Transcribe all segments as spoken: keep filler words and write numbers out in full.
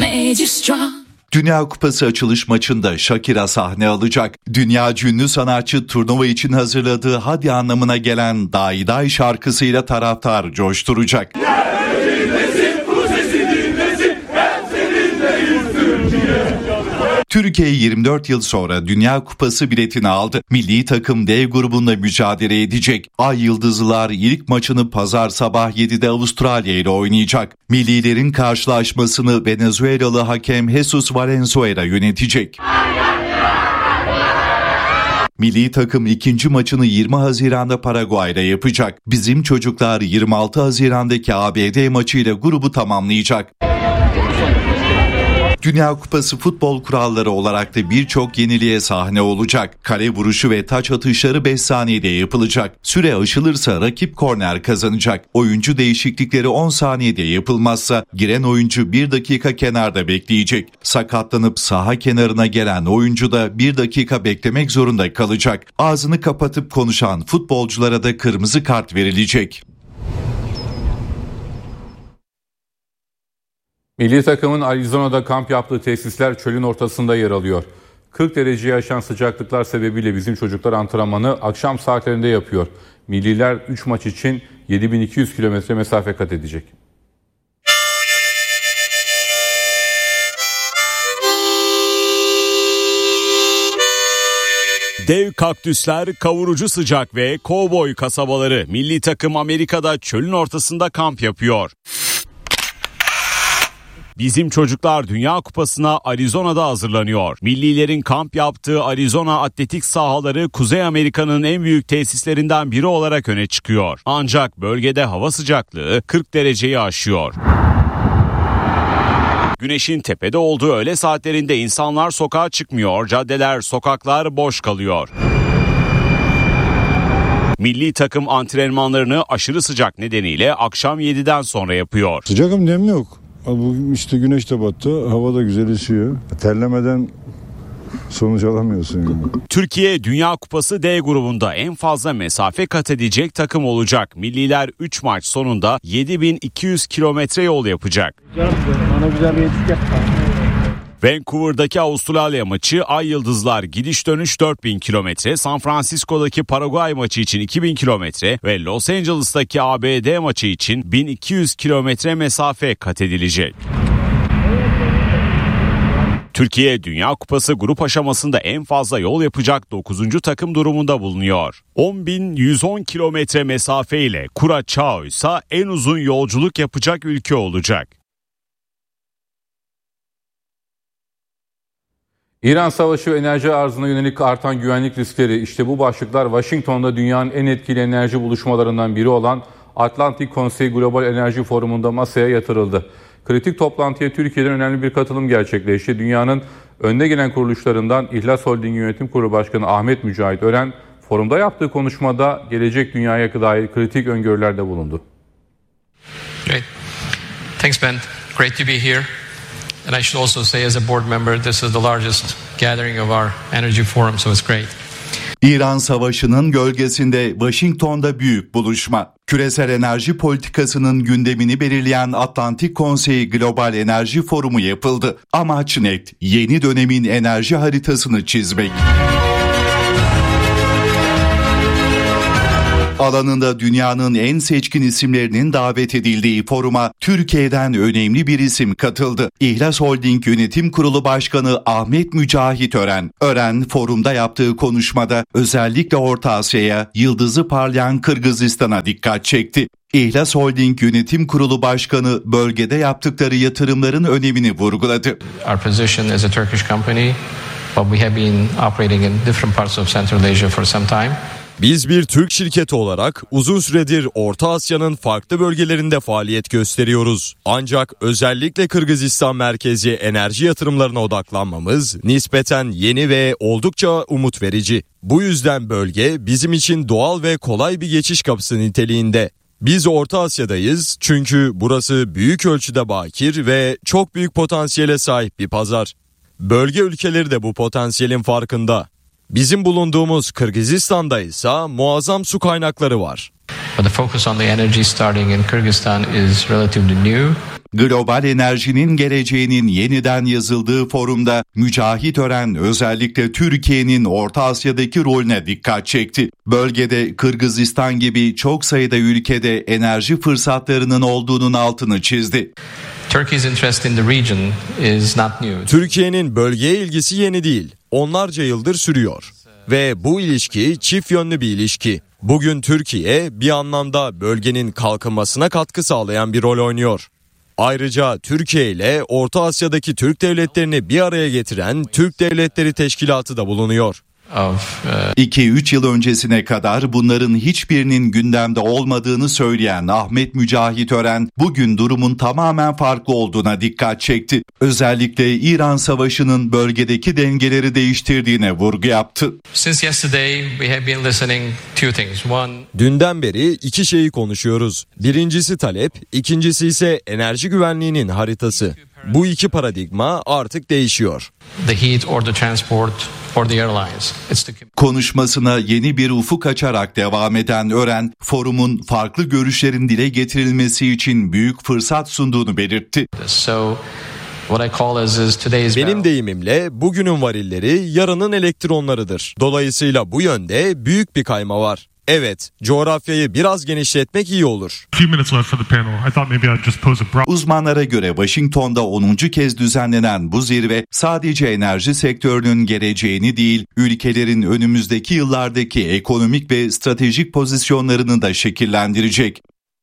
made you strong. Dünya Kupası açılış maçında Shakira sahne alacak. Dünya ünlü sanatçı turnuva için hazırladığı Hadi anlamına gelen Day Day şarkısıyla taraftar coşturacak. Türkiye yirmi dört yıl sonra Dünya Kupası biletini aldı. Milli takım D grubunda mücadele edecek. Ay Yıldızlılar ilk maçını pazar sabah yedide Avustralya ile oynayacak. Millilerin karşılaşmasını Venezuelalı hakem Jesus Valenzuela yönetecek. Milli takım ikinci maçını yirmi Haziran'da Paraguay'da yapacak. Bizim çocuklar yirmi altı Haziran'daki A B D maçıyla grubu tamamlayacak. Dünya Kupası futbol kuralları olarak da birçok yeniliğe sahne olacak. Kale vuruşu ve taç atışları beş saniyede yapılacak. Süre aşılırsa rakip korner kazanacak. Oyuncu değişiklikleri on saniyede yapılmazsa giren oyuncu bir dakika kenarda bekleyecek. Sakatlanıp saha kenarına gelen oyuncu da bir dakika beklemek zorunda kalacak. Ağzını kapatıp konuşan futbolculara da kırmızı kart verilecek. Milli takımın Arizona'da kamp yaptığı tesisler çölün ortasında yer alıyor. kırk dereceye aşan sıcaklıklar sebebiyle bizim çocuklar antrenmanı akşam saatlerinde yapıyor. Milliler üç maç için yedi bin iki yüz kilometre mesafe kat edecek. Dev kaktüsler, kavurucu sıcak ve kovboy kasabaları. Milli takım Amerika'da çölün ortasında kamp yapıyor. Bizim çocuklar Dünya Kupası'na Arizona'da hazırlanıyor. Millilerin kamp yaptığı Arizona atletik sahaları Kuzey Amerika'nın en büyük tesislerinden biri olarak öne çıkıyor. Ancak bölgede hava sıcaklığı kırk dereceyi aşıyor. Güneşin tepede olduğu öğle saatlerinde insanlar sokağa çıkmıyor, caddeler, sokaklar boş kalıyor. Milli takım antrenmanlarını aşırı sıcak nedeniyle akşam yediden sonra yapıyor. Sıcakım, nem yok. Bugün işte güneş de battı, hava da güzel esiyor. Terlemeden sonuç alamıyorsun yani. Türkiye Dünya Kupası D grubunda en fazla mesafe kat edecek takım olacak. Milliler üç maç sonunda yedi bin iki yüz kilometre yol yapacak. Bana güzel bir etik yap. Vancouver'daki Avustralya maçı, Ay Yıldızlar gidiş dönüş dört bin kilometre, San Francisco'daki Paraguay maçı için iki bin kilometre ve Los Angeles'taki A B D maçı için bin iki yüz kilometre mesafe kat edilecek. Türkiye Dünya Kupası grup aşamasında en fazla yol yapacak dokuzuncu takım durumunda bulunuyor. on bin yüz on kilometre mesafe ile Curaçao ise en uzun yolculuk yapacak ülke olacak. İran savaşı ve enerji arzına yönelik artan güvenlik riskleri, işte bu başlıklar Washington'da dünyanın en etkili enerji buluşmalarından biri olan Atlantik Konsey Global Enerji Forumu'nda masaya yatırıldı. Kritik toplantıya Türkiye'den önemli bir katılım gerçekleşti. Dünyanın önde gelen kuruluşlarından İhlas Holding Yönetim Kurulu Başkanı Ahmet Mücahit Ören, forumda yaptığı konuşmada gelecek dünyaya dair kritik öngörülerde bulundu. Great. Thanks Ben. Great to be here. And I should also say as a board member, this is the largest gathering of our energy forum, so it's great. İran Savaşı'nın gölgesinde Washington'da büyük buluşma. Küresel enerji politikasının gündemini belirleyen Atlantik Konsey Global Enerji Forumu yapıldı. Amaç net, yeni dönemin enerji haritasını çizmek. Alanında dünyanın en seçkin isimlerinin davet edildiği foruma Türkiye'den önemli bir isim katıldı. İhlas Holding Yönetim Kurulu Başkanı Ahmet Mücahit Ören. Ören forumda yaptığı konuşmada özellikle Orta Asya'ya, yıldızı parlayan Kırgızistan'a dikkat çekti. İhlas Holding Yönetim Kurulu Başkanı bölgede yaptıkları yatırımların önemini vurguladı. Our position as a Turkish company, but we have been operating in different parts of Central Asia for some time. Biz bir Türk şirketi olarak uzun süredir Orta Asya'nın farklı bölgelerinde faaliyet gösteriyoruz. Ancak özellikle Kırgızistan merkezi enerji yatırımlarına odaklanmamız nispeten yeni ve oldukça umut verici. Bu yüzden bölge bizim için doğal ve kolay bir geçiş kapısı niteliğinde. Biz Orta Asya'dayız çünkü burası büyük ölçüde bakir ve çok büyük potansiyele sahip bir pazar. Bölge ülkeleri de bu potansiyelin farkında. Bizim bulunduğumuz Kırgızistan'da ise muazzam su kaynakları var. But the focus on the energy starting in Kyrgyzstan is relatively new. Global enerjinin geleceğinin yeniden yazıldığı forumda Mücahit Ören özellikle Türkiye'nin Orta Asya'daki rolüne dikkat çekti. Bölgede Kırgızistan gibi çok sayıda ülkede enerji fırsatlarının olduğunun altını çizdi. Türkiye'nin bölgeye ilgisi yeni değil, onlarca yıldır sürüyor. Ve bu ilişki çift yönlü bir ilişki. Bugün Türkiye bir anlamda bölgenin kalkınmasına katkı sağlayan bir rol oynuyor. Ayrıca Türkiye ile Orta Asya'daki Türk devletlerini bir araya getiren Türk Devletleri Teşkilatı da bulunuyor. iki üç yıl öncesine kadar bunların hiçbirinin gündemde olmadığını söyleyen Ahmet Mücahit Ören bugün durumun tamamen farklı olduğuna dikkat çekti. Özellikle İran Savaşı'nın bölgedeki dengeleri değiştirdiğine vurgu yaptı. Dünden beri iki şeyi konuşuyoruz. Birincisi talep, ikincisi ise enerji güvenliğinin haritası. Bu iki paradigma artık değişiyor. Konuşmasına yeni bir ufuk açarak devam eden Ören, forumun farklı görüşlerin dile getirilmesi için büyük fırsat sunduğunu belirtti. Benim deyimimle bugünün varilleri yarının elektronlarıdır. Dolayısıyla bu yönde büyük bir kayma var. Evet, coğrafyayı biraz genişletmek iyi olur. Uzmanlara göre Washington'da onuncu kez düzenlenen bu zirve sadece enerji sektörünün geleceğini değil, ülkelerin önümüzdeki yıllardaki ekonomik ve stratejik pozisyonlarını da şekillendirecek.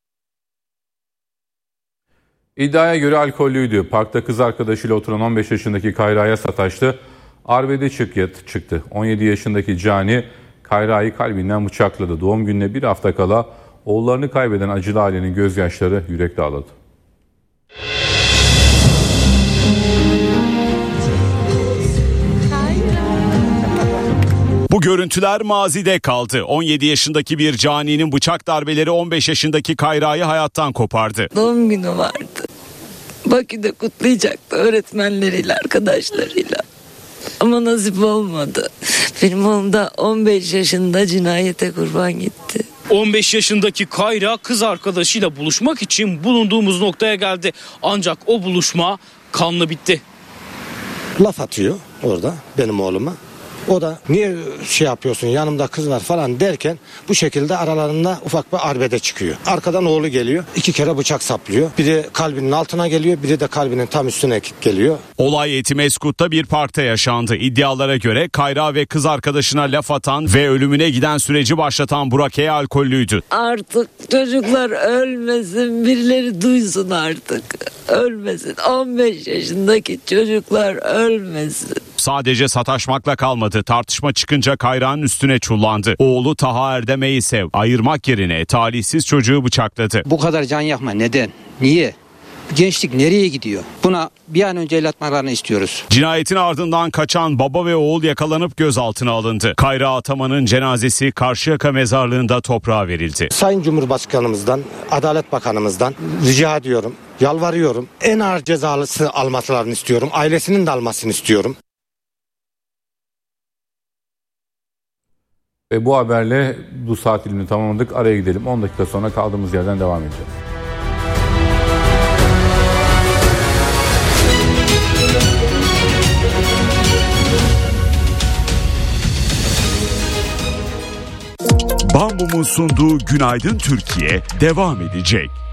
İddiaya göre alkollüydü. Parkta kız arkadaşıyla oturan on beş yaşındaki Kayra'ya sataştı. Arbede çıktı. on yedi yaşındaki Cani Kayra'yı kalbinden bıçakladı. Doğum gününe bir hafta kala oğullarını kaybeden acılı ailenin gözyaşları yürek dağladı. Bu görüntüler mazide kaldı. on yedi yaşındaki bir Cani'nin bıçak darbeleri on beş yaşındaki Kayra'yı hayattan kopardı. Doğum günü vardı. Bakü'de kutlayacaktı öğretmenleriyle, arkadaşlarıyla. Ama nasip olmadı. Benim oğlum da on beş yaşında cinayete kurban gitti. on beş yaşındaki Kayra kız arkadaşıyla buluşmak için bulunduğumuz noktaya geldi. Ancak o buluşma kanlı bitti. Laf atıyor orada benim oğluma. O da niye şey yapıyorsun, yanımda kız var falan derken bu şekilde aralarında ufak bir arbede çıkıyor. Arkadan oğlu geliyor, iki kere bıçak saplıyor. Biri kalbinin altına geliyor, biri de kalbinin tam üstüne geliyor. Olay Etimeskut'ta bir parkta yaşandı. İddialara göre Kayra ve kız arkadaşına laf atan ve ölümüne giden süreci başlatan Burak E. alkollüydü. Artık çocuklar ölmesin, birileri duysun artık. Ölmesin, on beş yaşındaki çocuklar ölmesin. Sadece sataşmakla kalmadı. Tartışma çıkınca Kayra'nın üstüne çullandı. Oğlu Taha Erdem'e ise ayırmak yerine talihsiz çocuğu bıçakladı. Bu kadar can yakma neden? Niye? Gençlik nereye gidiyor? Buna bir an önce el atmalarını istiyoruz. Cinayetin ardından kaçan baba ve oğul yakalanıp gözaltına alındı. Kayra Ataman'ın cenazesi Karşıyaka mezarlığında toprağa verildi. Sayın Cumhurbaşkanımızdan, Adalet Bakanımızdan rica ediyorum, yalvarıyorum. En ağır cezalısı almalarını istiyorum. Ailesinin de almasını istiyorum. Ve bu haberle bu saat dilimini tamamladık. Araya gidelim. on dakika sonra kaldığımız yerden devam edeceğiz. Bambum'un sunduğu Günaydın Türkiye devam edecek.